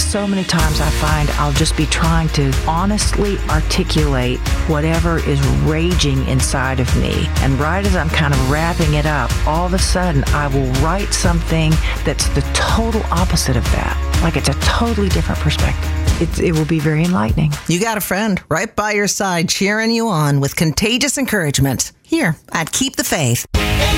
so many times I find I'll just be trying to honestly articulate whatever is raging inside of me. And right as I'm kind of wrapping it up, all of a sudden I will write something that's the total opposite of that. Like it's a totally different perspective. It will be very enlightening. You got a friend right by your side cheering you on with contagious encouragement here at Keep the Faith.